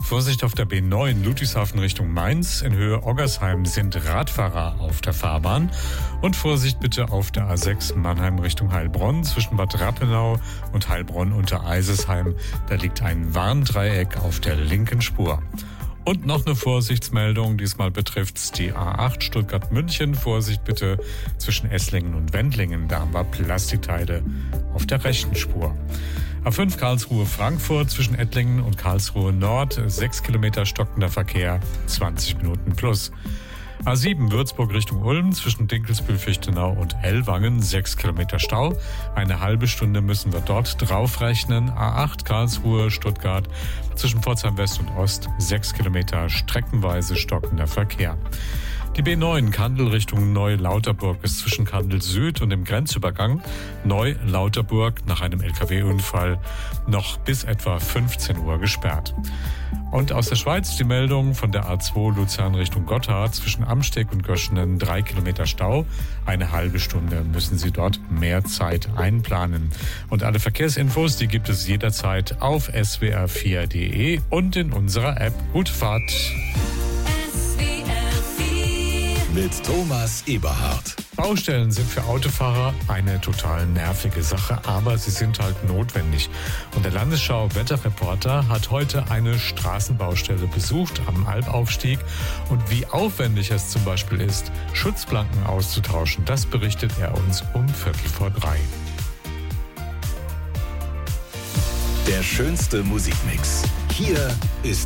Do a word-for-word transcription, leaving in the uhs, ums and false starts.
Vorsicht auf der B neun Ludwigshafen Richtung Mainz. In Höhe Oggersheim sind Radfahrer auf der Fahrbahn. Und Vorsicht bitte auf der A sechs Mannheim Richtung Heilbronn zwischen Bad Rappenau und Heilbronn unter Eisesheim. Da liegt ein Warndreieck auf der linken Spur. Und noch eine Vorsichtsmeldung, diesmal betrifft die A acht Stuttgart-München. Vorsicht bitte zwischen Esslingen und Wendlingen, da haben wir Plastikteile auf der rechten Spur. A fünf Karlsruhe-Frankfurt zwischen Ettlingen und Karlsruhe Nord, sechs Kilometer stockender Verkehr, zwanzig Minuten plus. A sieben Würzburg Richtung Ulm zwischen Dinkelsbühl-Fichtenau und Ellwangen, sechs Kilometer Stau. Eine halbe Stunde müssen wir dort draufrechnen. A acht Karlsruhe, Stuttgart zwischen Pforzheim West und Ost, sechs Kilometer streckenweise stockender Verkehr. Die B neun Kandel Richtung Neu-Lauterburg ist zwischen Kandel Süd und dem Grenzübergang Neu-Lauterburg nach einem L K W-Unfall noch bis etwa fünfzehn Uhr gesperrt. Und aus der Schweiz die Meldung von der A zwei Luzern Richtung Gotthard zwischen Amsteg und Göschenen, drei Kilometer Stau. Eine halbe Stunde müssen Sie dort mehr Zeit einplanen. Und alle Verkehrsinfos, die gibt es jederzeit auf s w r vier punkt d e und in unserer App. Gute Fahrt! Mit Thomas Eberhardt. Baustellen sind für Autofahrer eine total nervige Sache, aber sie sind halt notwendig. Und der Landesschau-Wetterreporter hat heute eine Straßenbaustelle besucht am Albaufstieg. Und wie aufwendig es zum Beispiel ist, Schutzplanken auszutauschen, das berichtet er uns um Viertel vor drei. Der schönste Musikmix. Hier ist